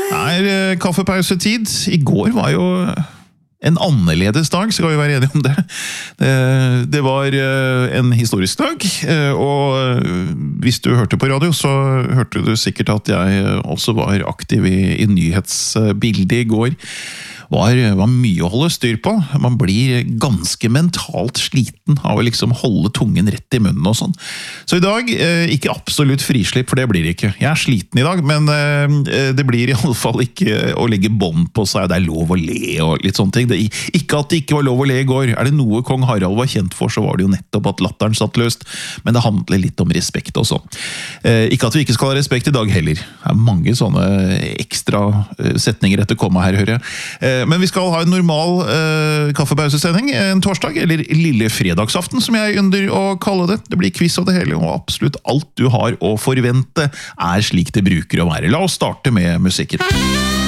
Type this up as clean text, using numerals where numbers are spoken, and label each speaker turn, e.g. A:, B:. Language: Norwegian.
A: Kaffepausetid. I går var jo en annerledes dag, skal vi være enige om det. Det var en historisk dag, og hvis du hørte på radio, så hørte du sikkert at jeg også var aktiv i nyhetsbildet i går. Var mye å holde styr på. Man blir ganske mentalt sliten av å liksom holde tungen rett i munnen og sånn. Så i dag, ikke absolutt frislipp, for det blir det ikke. Jeg er sliten i dag, men det blir i alle fall ikke å legge bånd på seg. Det er lov å le og litt sånne ting. Ikke at det ikke var lov å le i går. Er det noe kong Harald var kjent for, så var det jo nettopp at latteren satt løst. Men det handler litt om respekt også. Ikke at vi ikke skal ha respekt i dag heller. Det er mange sånne ekstra setninger etter komma her, hører jeg. Men vi skal ha en normal kaffepausesending en torsdag, eller lille fredagsaften, som jeg ynder å kalle det. Det blir quiz av det hele, og absolutt alt du har å forvente er slik det bruker å være. La oss starte med musikken.